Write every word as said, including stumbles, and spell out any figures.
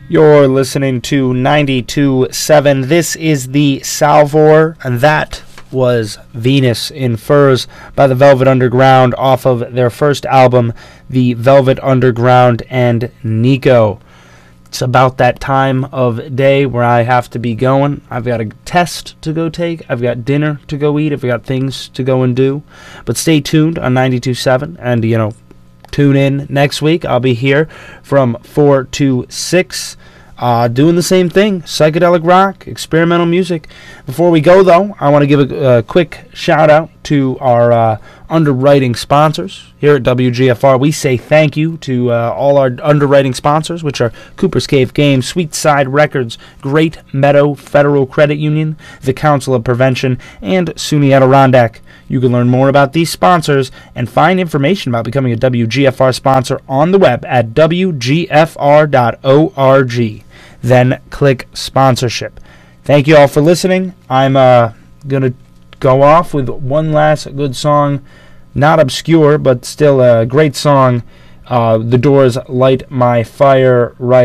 You're listening to ninety-two point seven. This is the Salvor, and that was Venus in Furs by the Velvet Underground off of their first album, The Velvet Underground and Nico. It's about that time of day where I have to be going. I've got a test to go take. I've got dinner to go eat. I've got things to go and do. But stay tuned on ninety-two point seven, and, you know, tune in next week. I'll be here from four to six, uh, doing the same thing, psychedelic rock, experimental music. Before we go, though, I want to give a, a quick shout-out to our uh, underwriting sponsors here at W G F R. We say thank you to uh, all our underwriting sponsors, which are Cooper's Cave Games, Sweetside Records, Great Meadow Federal Credit Union, the Council of Prevention, and SUNY Adirondack. You can learn more about these sponsors and find information about becoming a W G F R sponsor on the web at w g f r dot org. Then click sponsorship. Thank you all for listening. I'm uh, going to go off with one last good song, not obscure, but still a great song. Uh, the Doors' Light My Fire Right